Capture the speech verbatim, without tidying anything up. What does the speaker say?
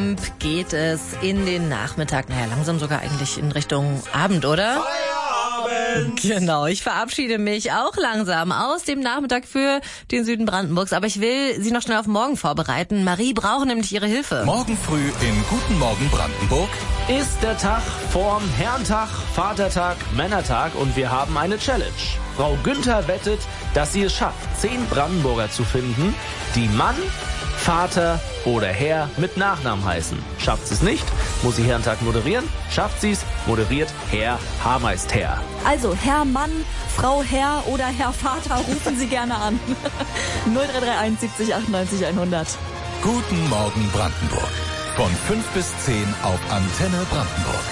Temp geht es in den Nachmittag. Naja, langsam sogar eigentlich in Richtung Abend, oder? Feierabend! Genau, ich verabschiede mich auch langsam aus dem Nachmittag für den Süden Brandenburgs. Aber ich will Sie noch schnell auf morgen vorbereiten. Marie braucht nämlich Ihre Hilfe. Morgen früh in Guten Morgen Brandenburg Ist der Tag vorm Herrentag, Vatertag, Männertag und wir haben eine Challenge. Frau Günther wettet, dass sie es schafft, zehn Brandenburger zu finden, die Mann, Vater oder Herr mit Nachnamen heißen. Schafft sie es nicht, muss sie Herrentag moderieren. Schafft sie es, moderiert Herr Hameister. Also Herr Mann, Frau Herr oder Herr Vater, rufen Sie gerne an. null drei drei eins siebzig achtundneunzig hundert. Guten Morgen Brandenburg. Von fünf bis zehn auf Antenne Brandenburg.